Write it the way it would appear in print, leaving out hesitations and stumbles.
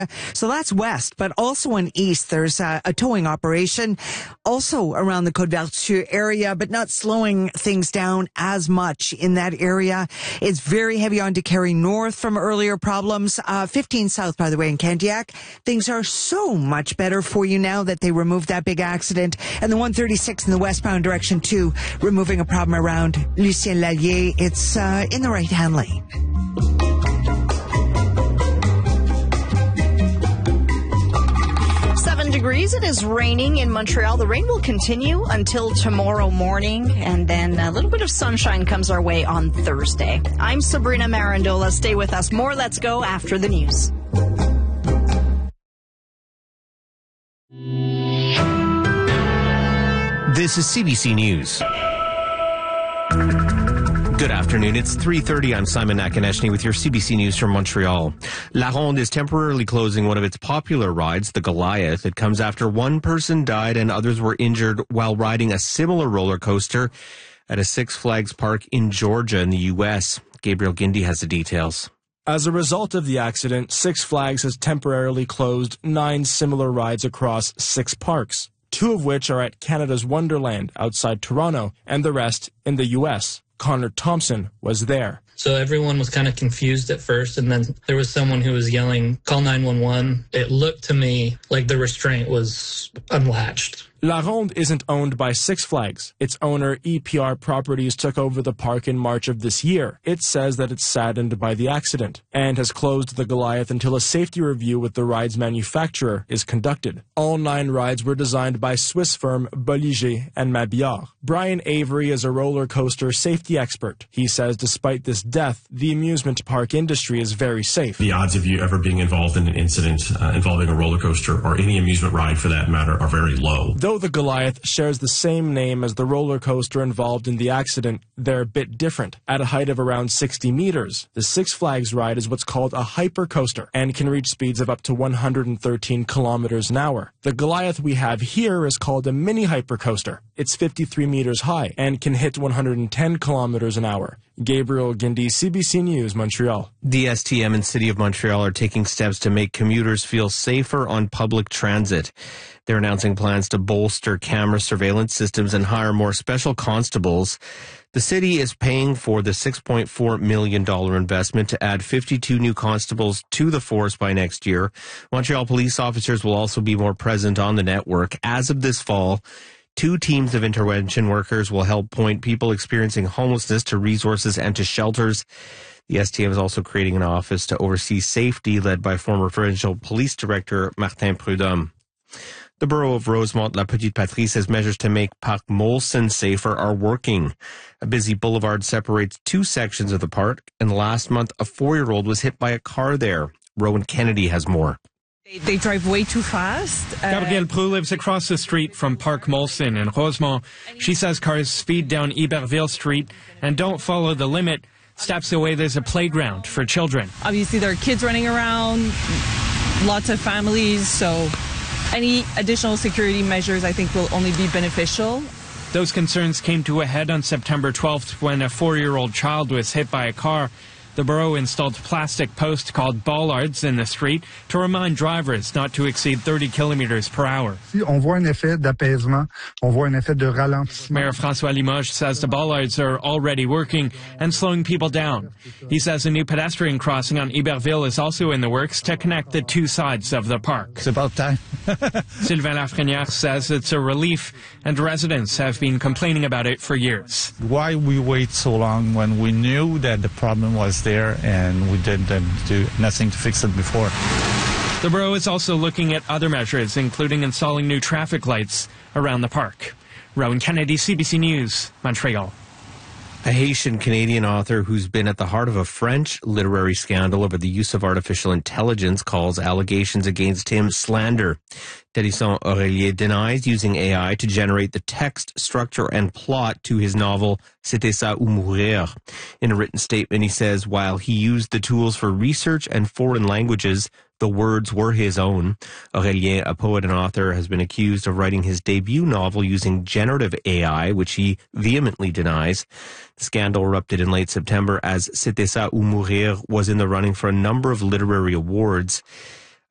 So that's west, but also in east, there's a towing operation also around the Côte-Vertu area, but not slowing things down as much in that area. It's very heavy on Décarie North from earlier problems. 15 South, by the way, in Candiac. Things are so much better for you now that they removed that big accident. And the 136 in the westbound direction too, removing a problem around Lucien Lallier. It's in the right-hand lane. 7 degrees. It is raining in Montreal. The rain will continue until tomorrow morning, and then a little bit of sunshine comes our way on Thursday. I'm Sabrina Marandola. Stay with us. More Let's Go after the news. This is CBC News. Good afternoon. It's 3:30. I'm Simon Nakaneshny with your CBC News from Montreal. La Ronde is temporarily closing one of its popular rides, the Goliath. It comes after one person died and others were injured while riding a similar roller coaster at a Six Flags park in Georgia in the U.S. Gabriel Gindi has the details. As a result of the accident, Six Flags has temporarily closed 9 similar rides across 6 parks, 2 of which are at Canada's Wonderland outside Toronto, and the rest in the U.S. Connor Thompson was there. So everyone was kind of confused at first, and then there was someone who was yelling, "Call 911." It looked to me like the restraint was unlatched. La Ronde isn't owned by Six Flags. Its owner, EPR Properties, took over the park in March of this year. It says that it's saddened by the accident and has closed the Goliath until a safety review with the ride's manufacturer is conducted. All 9 rides were designed by Swiss firm Bolliger and Mabillard. Brian Avery is a roller coaster safety expert. He says despite this death, the amusement park industry is very safe. The odds of you ever being involved in an incident involving a roller coaster or any amusement ride for that matter are very low. Though the Goliath shares the same name as the roller coaster involved in the accident, they're a bit different. At a height of around 60 meters, the Six Flags ride is what's called a hypercoaster and can reach speeds of up to 113 kilometers an hour. The Goliath we have here is called a mini hypercoaster. It's 53 meters high and can hit 110 kilometers an hour. Gabriel Gindi, CBC News, Montreal. The STM and City of Montreal are taking steps to make commuters feel safer on public transit. They're announcing plans to bolster camera surveillance systems and hire more special constables. The city is paying for the $6.4 million investment to add 52 new constables to the force by next year. Montreal police officers will also be more present on the network. As of this fall, 2 teams of intervention workers will help point people experiencing homelessness to resources and to shelters. The STM is also creating an office to oversee safety led by former provincial police director Martin Prudhomme. The borough of Rosemont-La Petite-Patrie says measures to make Parc Molson safer are working. A busy boulevard separates 2 sections of the park, and last month a 4-year-old was hit by a car there. Rowan Kennedy has more. They drive way too fast. Gabrielle Prou lives across the street from Parc Molson in Rosemont. She says cars speed down Iberville Street and don't follow the limit. Steps away, there's a playground for children. Obviously, there are kids running around, lots of families, so any additional security measures, I think, will only be beneficial. Those concerns came to a head on September 12th when a 4-year-old child was hit by a car. The borough installed plastic posts called bollards in the street to remind drivers not to exceed 30 kilometers per hour. On voit un effet d'apaisement, on voit un effet de ralentissement. Mayor François Limoges says the bollards are already working and slowing people down. He says a new pedestrian crossing on Iberville is also in the works to connect the 2 sides of the park. C'est about time. Sylvain Lafrenière says it's a relief and residents have been complaining about it for years. Why we wait so long when we knew that the problem was there and we didn't do nothing to fix it before? The borough is also looking at other measures, including installing new traffic lights around the park. Rowan Kennedy, CBC News, Montreal. A Haitian-Canadian author who's been at the heart of a French literary scandal over the use of artificial intelligence calls allegations against him slander. Thérisson Aurelier denies using AI to generate the text, structure, and plot to his novel C'était ça ou mourir. In a written statement, he says while he used the tools for research and foreign languages, the words were his own. Aurelien, a poet and author, has been accused of writing his debut novel using generative AI, which he vehemently denies. The scandal erupted in late September as C'était ça ou mourir was in the running for a number of literary awards.